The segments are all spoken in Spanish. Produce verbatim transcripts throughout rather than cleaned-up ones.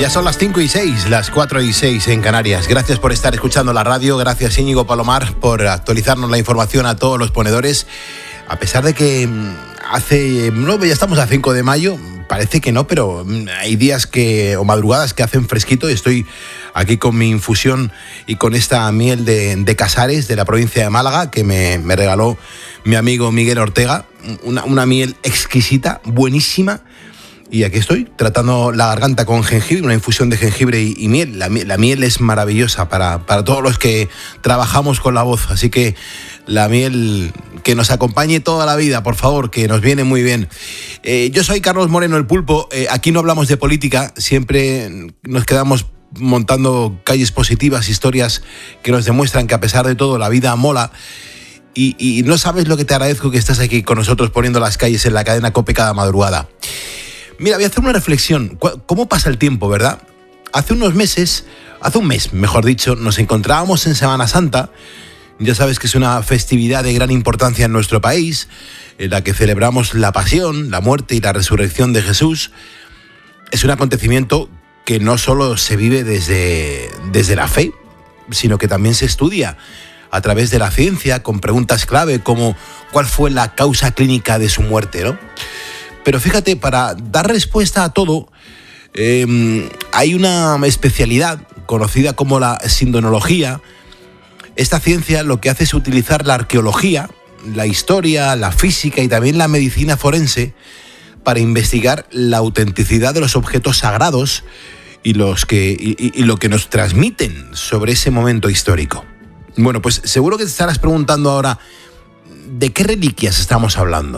Ya son las cinco y seis, las cuatro y seis en Canarias. Gracias por estar escuchando la radio. Gracias, Íñigo Palomar, por actualizarnos la información a todos los ponedores. A pesar de que hace... No, ya estamos a cinco de mayo, parece que no, pero hay días que o madrugadas que hacen fresquito y estoy aquí con mi infusión y con esta miel de, de Casares, de la provincia de Málaga, que me, me regaló mi amigo Miguel Ortega. Una, una miel exquisita, buenísima. Y aquí estoy, tratando la garganta con jengibre, una infusión de jengibre y, y miel. La, la miel es maravillosa para, para todos los que trabajamos con la voz. Así que la miel que nos acompañe toda la vida, por favor, que nos viene muy bien. Eh, yo soy Carlos Moreno, el Pulpo. Eh, aquí no hablamos de política, siempre nos quedamos montando calles positivas, historias que nos demuestran que a pesar de todo la vida mola. Y, y no sabes lo que te agradezco que estás aquí con nosotros poniendo las calles en la cadena COPE cada madrugada. Mira, voy a hacer una reflexión. ¿Cómo pasa el tiempo, verdad? Hace unos meses, hace un mes, mejor dicho, nos encontrábamos en Semana Santa. Ya sabes que es una festividad de gran importancia en nuestro país, en la que celebramos la pasión, la muerte y la resurrección de Jesús. Es un acontecimiento que no solo se vive desde, desde la fe, sino que también se estudia a través de la ciencia, con preguntas clave como ¿cuál fue la causa clínica de su muerte, no? Pero fíjate, para dar respuesta a todo, eh, hay una especialidad conocida como la sindonología. Esta ciencia lo que hace es utilizar la arqueología, la historia, la física y también la medicina forense para investigar la autenticidad de los objetos sagrados y, los que, y, y lo que nos transmiten sobre ese momento histórico. Bueno, pues seguro que te estarás preguntando ahora, ¿de qué reliquias estamos hablando?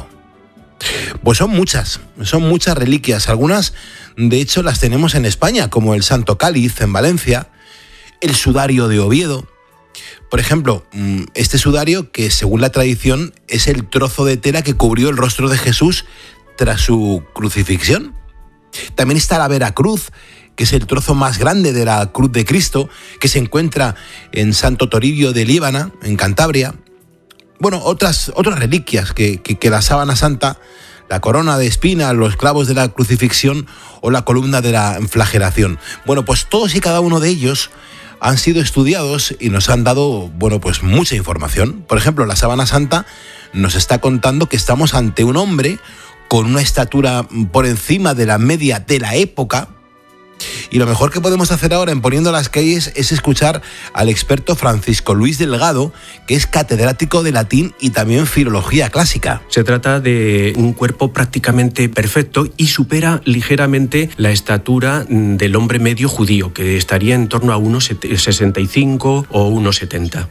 Pues son muchas, son muchas reliquias. Algunas, de hecho, las tenemos en España, como el Santo Cáliz en Valencia, el sudario de Oviedo. Por ejemplo, este sudario, que según la tradición es el trozo de tela que cubrió el rostro de Jesús tras su crucifixión. También está la Veracruz, que es el trozo más grande de la cruz de Cristo, que se encuentra en Santo Toribio de Líbana, en Cantabria. Bueno, otras, otras reliquias que, que, que la sábana santa, la corona de espinas, los clavos de la crucifixión o la columna de la flagelación. Bueno, pues todos y cada uno de ellos han sido estudiados y nos han dado, bueno, pues mucha información. Por ejemplo, la sábana santa nos está contando que estamos ante un hombre con una estatura por encima de la media de la época. Y lo mejor que podemos hacer ahora en Poniendo las Calles es escuchar al experto Francisco Luis Delgado, que es catedrático de latín y también filología clásica. Se trata de un cuerpo prácticamente perfecto y supera ligeramente la estatura del hombre medio judío, que estaría en torno a uno sesenta y cinco o uno setenta.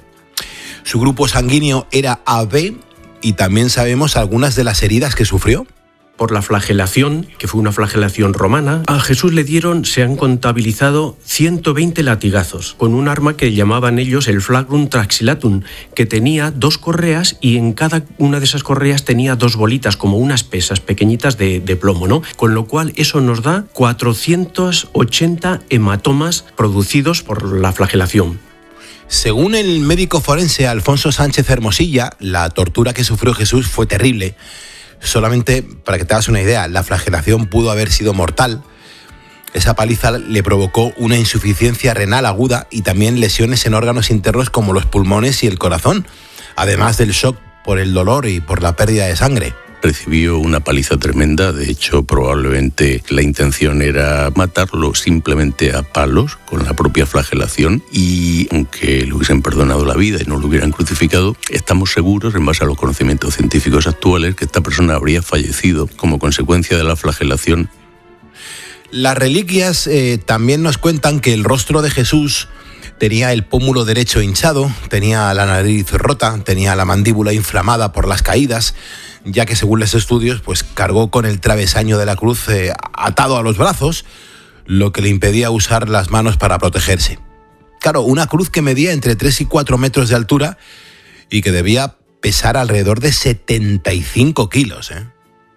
Su grupo sanguíneo era A B y también sabemos algunas de las heridas que sufrió. Por la flagelación, que fue una flagelación romana, a Jesús le dieron, se han contabilizado ciento veinte latigazos, con un arma que llamaban ellos el flagrum traxilatum, que tenía dos correas y en cada una de esas correas tenía dos bolitas, como unas pesas pequeñitas de, de plomo, ¿no? Con lo cual eso nos da cuatrocientos ochenta hematomas producidos por la flagelación. Según el médico forense Alfonso Sánchez Hermosilla, la tortura que sufrió Jesús fue terrible. Solamente para que te hagas una idea, la flagelación pudo haber sido mortal. Esa paliza le provocó una insuficiencia renal aguda y también lesiones en órganos internos como los pulmones y el corazón, además del shock por el dolor y por la pérdida de sangre. Recibió una paliza tremenda, de hecho probablemente la intención era matarlo simplemente a palos con la propia flagelación, y aunque le hubiesen perdonado la vida y no lo hubieran crucificado, estamos seguros, en base a los conocimientos científicos actuales, que esta persona habría fallecido como consecuencia de la flagelación. Las reliquias eh, también nos cuentan que el rostro de Jesús tenía el pómulo derecho hinchado, tenía la nariz rota, tenía la mandíbula inflamada por las caídas, ya que según los estudios, pues cargó con el travesaño de la cruz eh, atado a los brazos, lo que le impedía usar las manos para protegerse. Claro, una cruz que medía entre tres y cuatro metros de altura y que debía pesar alrededor de setenta y cinco kilos. ¿eh?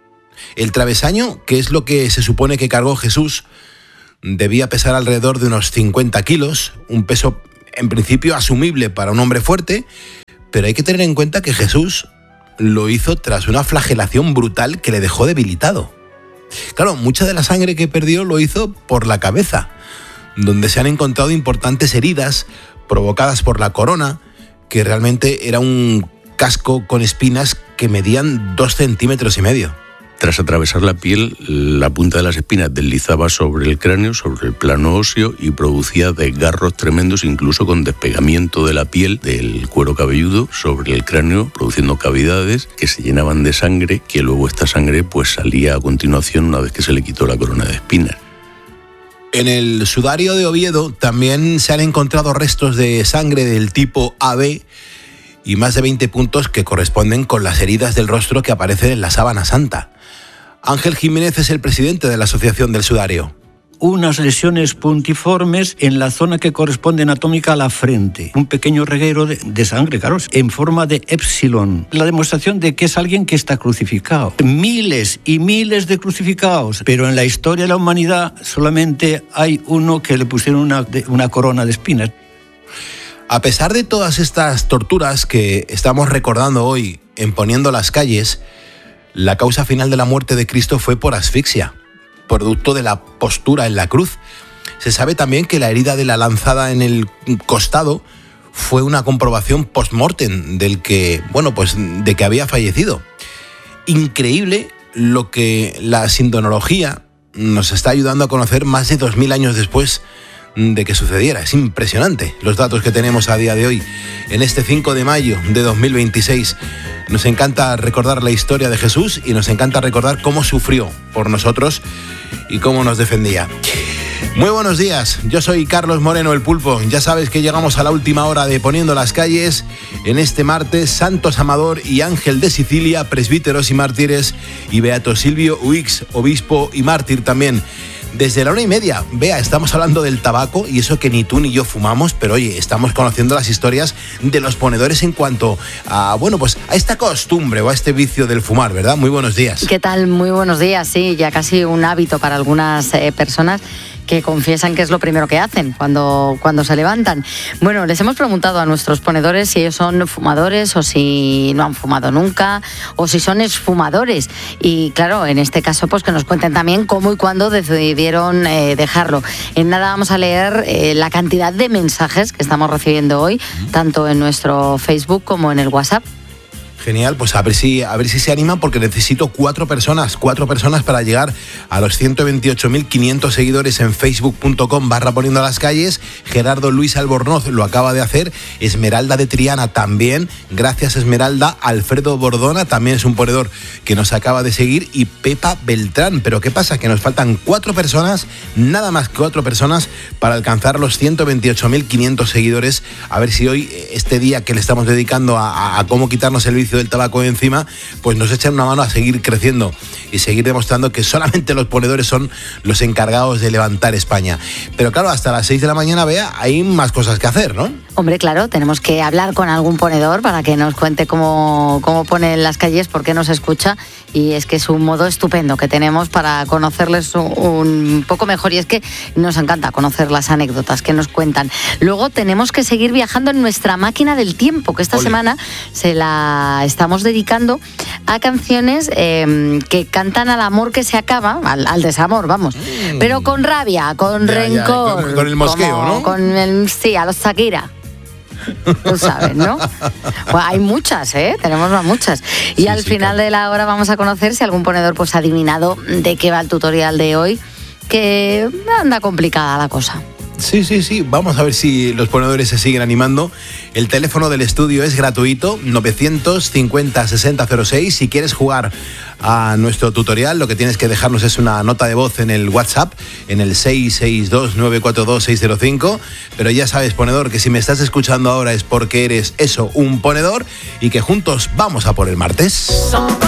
El travesaño, que es lo que se supone que cargó Jesús, debía pesar alrededor de unos cincuenta kilos, un peso en principio asumible para un hombre fuerte, pero hay que tener en cuenta que Jesús lo hizo tras una flagelación brutal que le dejó debilitado. Claro, mucha de la sangre que perdió lo hizo por la cabeza, donde se han encontrado importantes heridas provocadas por la corona, que realmente era un casco con espinas que medían dos centímetros y medio. Tras atravesar la piel, la punta de las espinas deslizaba sobre el cráneo, sobre el plano óseo, y producía desgarros tremendos, incluso con despegamiento de la piel del cuero cabelludo sobre el cráneo, produciendo cavidades que se llenaban de sangre, que luego esta sangre pues salía a continuación una vez que se le quitó la corona de espinas. En el sudario de Oviedo también se han encontrado restos de sangre del tipo A B y más de veinte puntos que corresponden con las heridas del rostro que aparecen en la sábana santa. Ángel Jiménez es el presidente de la Asociación del Sudario. Unas lesiones puntiformes en la zona que corresponde anatómica a la frente. Un pequeño reguero de, de sangre, claro, en forma de épsilon. La demostración de que es alguien que está crucificado. Miles y miles de crucificados, pero en la historia de la humanidad solamente hay uno que le pusieron una, una corona de espinas. A pesar de todas estas torturas que estamos recordando hoy en Poniendo las Calles, la causa final de la muerte de Cristo fue por asfixia, producto de la postura en la cruz. Se sabe también que la herida de la lanzada en el costado fue una comprobación post-mortem del que, bueno, pues de que había fallecido. Increíble lo que la sindonología nos está ayudando a conocer más de dos mil años después de que sucediera. Es impresionante los datos que tenemos a día de hoy, en este cinco de mayo de dos mil veintiséis. Nos encanta recordar la historia de Jesús y nos encanta recordar cómo sufrió por nosotros y cómo nos defendía. Muy buenos días, yo soy Carlos Moreno, el Pulpo. Ya sabes que llegamos a la última hora de Poniendo las Calles. En este martes, Santos Amador y Ángel de Sicilia, presbíteros y mártires, y Beato Silvio Uix, obispo y mártir también. Desde la una y media, vea, estamos hablando del tabaco y eso que ni tú ni yo fumamos, pero oye, estamos conociendo las historias de los ponedores en cuanto a, bueno, pues a esta costumbre o a este vicio del fumar, ¿verdad? Muy buenos días. ¿Qué tal? Muy buenos días, sí, ya casi un hábito para algunas eh, personas que confiesan que es lo primero que hacen cuando, cuando se levantan. Bueno, les hemos preguntado a nuestros ponedores si ellos son fumadores o si no han fumado nunca o si son exfumadores. Y claro, en este caso, pues que nos cuenten también cómo y cuándo decidieron eh, dejarlo. En nada vamos a leer eh, la cantidad de mensajes que estamos recibiendo hoy, tanto en nuestro Facebook como en el WhatsApp. Genial, pues a ver si a ver si se animan, porque necesito cuatro personas, cuatro personas para llegar a los ciento veintiocho mil quinientos seguidores en facebook.com barra Poniendo las Calles. Gerardo Luis Albornoz lo acaba de hacer, Esmeralda de Triana también, gracias Esmeralda. Alfredo Bordona también es un ponedor que nos acaba de seguir, y Pepa Beltrán. Pero ¿qué pasa? Que nos faltan cuatro personas, nada más que cuatro personas para alcanzar los ciento veintiocho mil quinientos seguidores. A ver si hoy, este día que le estamos dedicando a, a, a cómo quitarnos el vicio del tabaco de encima, pues nos echan una mano a seguir creciendo y seguir demostrando que solamente los ponedores son los encargados de levantar España. Pero claro, hasta las seis de la mañana, vea, hay más cosas que hacer, ¿no? Hombre, claro, tenemos que hablar con algún ponedor para que nos cuente cómo, cómo pone en las calles, por qué nos escucha, y es que es un modo estupendo que tenemos para conocerles un, un poco mejor, y es que nos encanta conocer las anécdotas que nos cuentan. Luego tenemos que seguir viajando en nuestra máquina del tiempo, que esta Ole. semana se la estamos dedicando a canciones eh, que cantan al amor que se acaba, al, al desamor, vamos, mm. pero con rabia, con ya, rencor. Ya, con, con el mosqueo, como, ¿no? Con el, sí, a los Shakira. Tú sabes, ¿no? Pues hay muchas, ¿eh? Tenemos muchas. Y sí, al sí, final claro. de la hora vamos a conocer si algún ponedor pues ha adivinado de qué va el tutorial de hoy, que anda complicada la cosa. Sí, sí, sí. Vamos a ver si los ponedores se siguen animando. El teléfono del estudio es gratuito, novecientos cincuenta sesenta cero seis. Si quieres jugar a nuestro tutorial, lo que tienes que dejarnos es una nota de voz en el WhatsApp, en el seis seis dos nueve cuatro dos seis cero cinco. Pero ya sabes, ponedor, que si me estás escuchando ahora es porque eres eso, un ponedor, y que juntos vamos a por el martes.